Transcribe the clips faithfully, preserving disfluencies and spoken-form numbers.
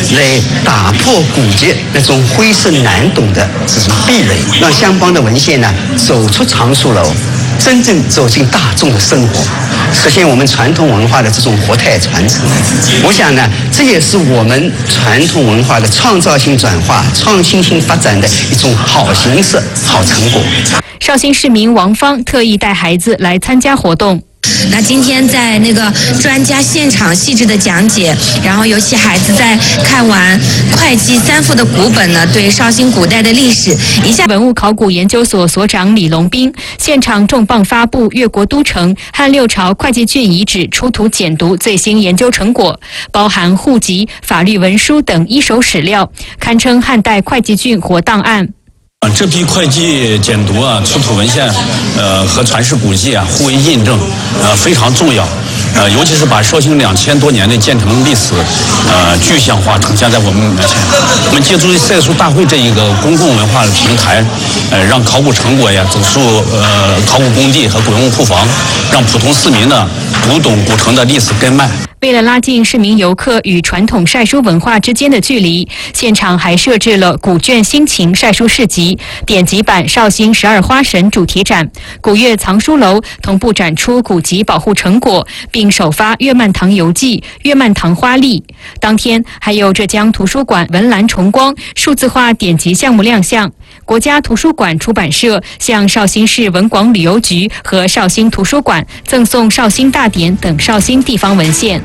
来打破古籍那种晦涩难懂的这种壁垒，让相关的文献呢走出藏书楼，真正走进大众的生活，实现我们传统文化的这种活态传承。我想呢，这也是我们传统文化的创造性转化、创新性发展的一种好形式、好成果。 绍兴市民王芳特意带孩子来参加活动。 那今天在那个专家现场细致的讲解，然后尤其孩子在看完会稽三复的古本呢，对绍兴古代的历史一下。 文物考古研究所所长李龙斌现场重磅发布越国都城和六朝会稽郡遗址出土简牍最新研究成果，包含户籍、法律文书等一手史料，堪称汉代会稽郡活档案。 这批会稽简牍啊，出土文献，呃，和传世古迹啊互为印证，呃，非常重要。呃，尤其是把绍兴两千多年的建城历史，呃，具象化呈现在我们面前。我们借助赛书大会这一个公共文化的平台，呃，让考古成果呀走入呃考古工地和古文物库房，让普通市民呢读懂古城的历史根脉。 为了拉近市民游客与传统晒书文化之间的距离，现场还设置了古卷新情晒书市集、典籍版绍兴十二花神主题展、古乐藏书楼同步展出古籍保护成果，并首发岳曼堂游记、岳曼堂花历。当天还有浙江图书馆文澜重光数字化典籍项目亮相。国家图书馆出版社向绍兴市文广旅游局和绍兴图书馆赠送绍兴大典等绍兴地方文献。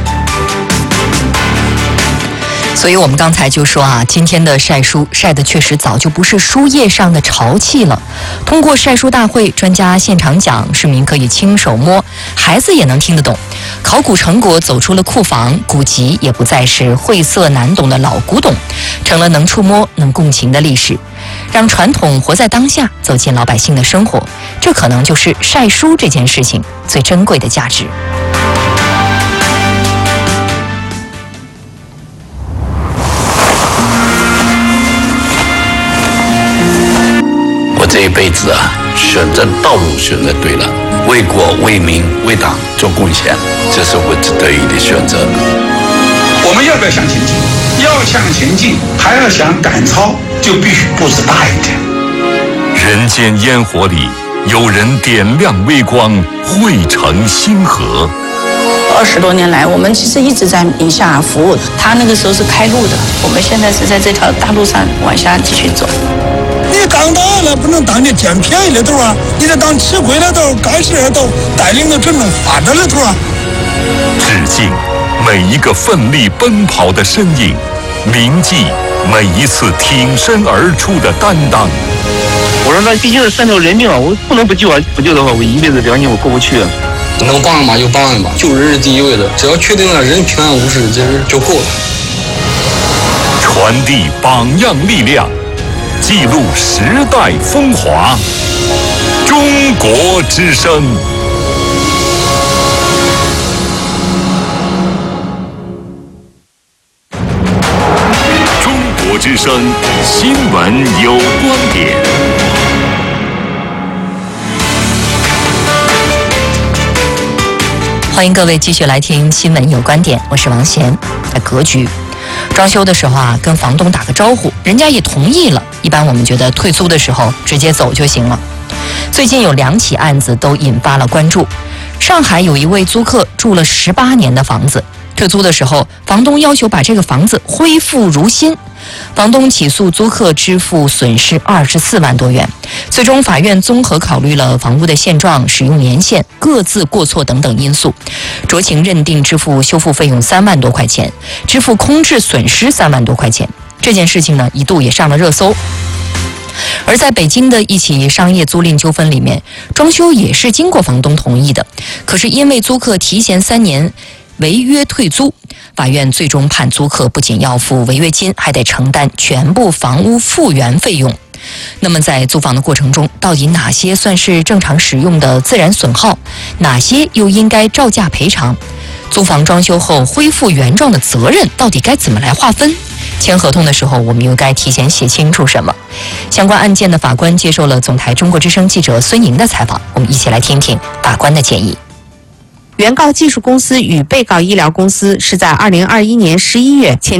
所以我们刚才就说啊，今天的晒书晒的确实早就不是书页上的潮气了。通过晒书大会，专家现场讲，市民可以亲手摸，孩子也能听得懂。考古成果走出了库房，古籍也不再是晦涩难懂的老古董，成了能触摸、能共情的历史。让传统活在当下，走进老百姓的生活，这可能就是晒书这件事情最珍贵的价值。 我这一辈子啊，选择道路选择对了，为国为民为党做贡献，这是我得意的选择。 我们要不要向前进？要向前进，还要想赶超，就必须步子大一点。 人间烟火里，有人点亮微光，汇成星河。 二十多年来，我们其实一直在宁夏服务。他那个时候是开路的，我们现在是在这条大路上往下继续走。 你长大了不能当你捡便宜的头啊，你得当吃亏的头、干事的头，带领着真正发展的头啊。 致敬每一个奋力奔跑的身影，铭记每一次挺身而出的担当。 我说那毕竟是三条人命啊，我不能不救啊！不救的话，我一辈子良心我过不去啊。 能帮一把就帮一把，救人是第一位的，只要确定了人平安无事，这就够了。 传递榜样力量，记录时代风华。中国之声。中国之声新闻有观点。 欢迎各位继续来听新闻有观点，我是王贤。在格局装修的时候啊，跟房东打个招呼，人家也同意了。一般我们觉得退租的时候直接走就行了。最近有两起案子都引发了关注。上海有一位租客住了十八年的房子，退租的时候，房东要求把这个房子恢复如新。房东起诉租客支付损失二十四万多元，最终法院综合考虑了房屋的现状、使用年限、各自过错等等因素，酌情认定支付修复费用三万多块钱，支付空置损失三万多块钱。这件事情呢，一度也上了热搜。而在北京的一起商业租赁纠纷里面，装修也是经过房东同意的，可是因为租客提前三年违约退租，法院最终判租客不仅要付违约金，还得承担全部房屋复原费用。那么在租房的过程中，到底哪些算是正常使用的自然损耗，哪些又应该照价赔偿？租房装修后恢复原状的责任到底该怎么来划分？签合同的时候，我们又该提前写清楚什么？相关案件的法官接受了总台中国之声记者孙莹的采访，我们一起来听听法官的建议。 原告技术公司与被告医疗公司是在二零二一年十一月签